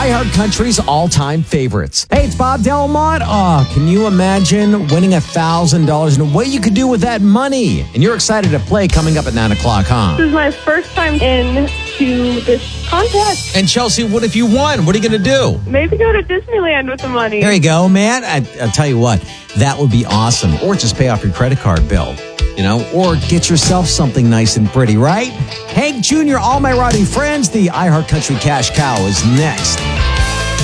iHeartCountry's all-time favorites. Hey, it's Bob Delmont. Can you imagine winning $1,000 and what you could do with that money? And you're excited to play coming up at 9 o'clock, huh? This is my first time into this contest. And Chelsea, what if you won? What are you going to do? Maybe go to Disneyland with the money. There you go, man. I'll tell you what, that would be awesome. Or just pay off your credit card bill, or get yourself something nice and pretty, right? Hank Jr., All My Rowdy Friends, the iHeartCountry Cash Cow is next.